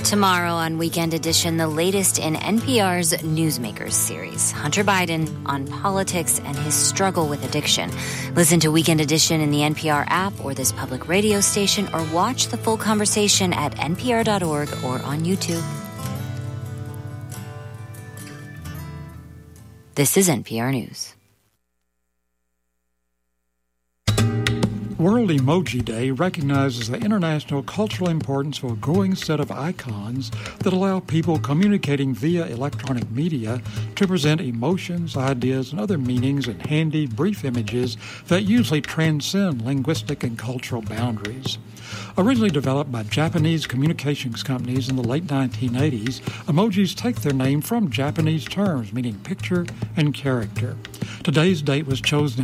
Tomorrow on Weekend Edition, the latest in NPR's Newsmakers series, Hunter Biden on politics and his struggle with addiction. Listen to Weekend Edition in the NPR app or this public radio station, or watch the full conversation at npr.org or on YouTube. This is NPR News. World Emoji Day recognizes the international cultural importance of a growing set of icons that allow people communicating via electronic media to present emotions, ideas, and other meanings in handy, brief images that usually transcend linguistic and cultural boundaries. Originally developed by Japanese communications companies in the late 1980s, emojis take their name from Japanese terms meaning picture and character. Today's date was chosen